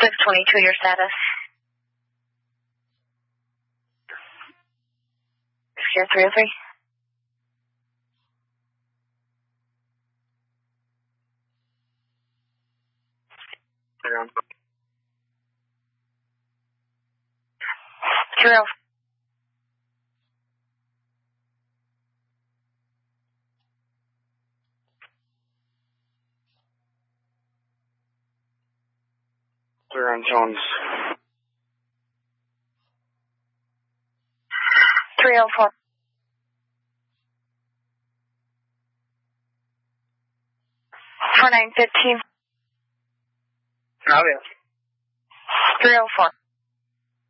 622, your status. Sierra 303. Around. 304. Clear on Jones. 304. For 915. Copy. 304.